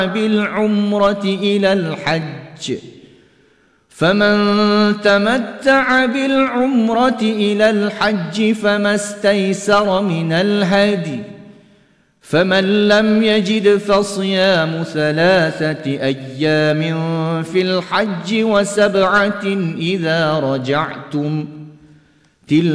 بالعمرة إلى الحج فمن تمتع بالعمرة إلى الحج فما استيسر من الهدي فمن لم يجد فصيام 3 أيام في الحج و7 إذا رجعتم